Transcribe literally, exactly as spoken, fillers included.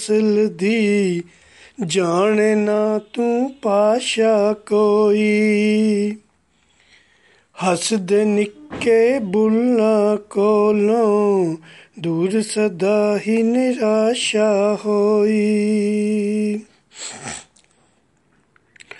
ਅਸਲ ਦੀ ਜਾਣੇ ਨਾ ਤੂੰ ਪਾਸ਼ਾ ਕੋਈ। ਹੱਸਦੇ ਨਿੱਕੇ ਬੁੱਲਾਂ ਕੋਲੋਂ ਦੂਰ ਸਦਾ ਹੀ ਨਿਰਾਸ਼ਾ ਹੋਈ।